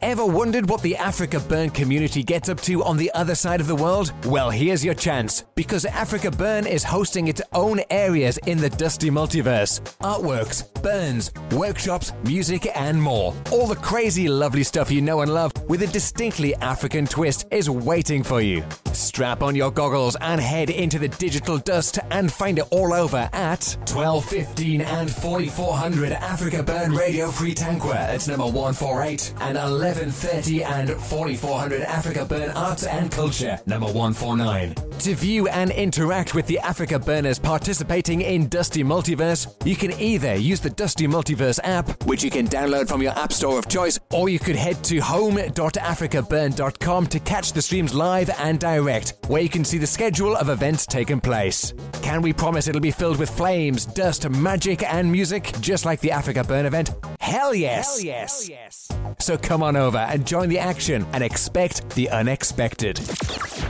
Ever wondered what the Africa Burn community gets up to on the other side of the world? Well, here's your chance, because Africa Burn is hosting its own areas in the Dusty Multiverse. Artworks, burns, workshops, music, and more. All the crazy, lovely stuff you know and love with a distinctly African twist is waiting for you. Strap on your goggles and head into the digital dust and find it all over at 1215 and 4400 Africa Burn Radio Free Tanqua at number 148 and 1130 and 4400 Africa Burn Arts and Culture, number 149. To view and interact with the Africa Burners participating in Dusty Multiverse, you can either use the Dusty Multiverse app, which you can download from your app store of choice, or you could head to home.africaburn.com to catch the streams live and direct, where you can see the schedule of events taking place. Can we promise it'll be filled with flames, dust, magic, and music, just like the Africa Burn event? Hell yes! Hell yes! Hell yes! So come on over and join the action and expect the unexpected.